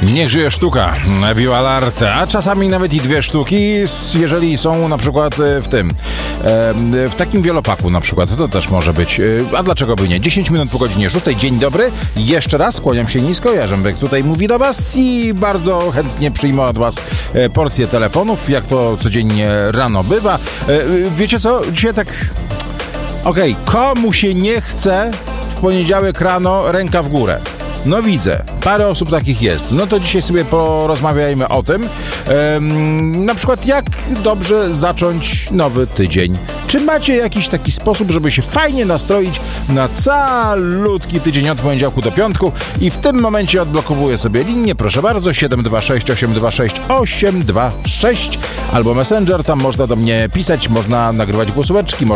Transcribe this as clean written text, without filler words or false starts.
Niech żyje sztuka, viva l'arte, a czasami nawet i 2 sztuki, jeżeli są na przykład w takim wielopaku na przykład, to też może być, a dlaczego by nie? 10 minut po godzinie 6, dzień dobry, jeszcze raz kłaniam się nisko, Jarzębek tutaj mówi do was i bardzo chętnie przyjmę od was porcję telefonów, jak to codziennie rano bywa. Wiecie co, dzisiaj tak, komu się nie chce w poniedziałek rano ręka w górę? No widzę, parę osób takich jest. No to dzisiaj sobie porozmawiajmy o tym. Na przykład jak dobrze zacząć nowy tydzień. Czy macie jakiś taki sposób, żeby się fajnie nastroić na calutki tydzień od poniedziałku do piątku? I w tym momencie odblokowuję sobie linię, proszę bardzo, 726 826 826 albo Messenger, tam można do mnie pisać, można nagrywać głosóweczki, można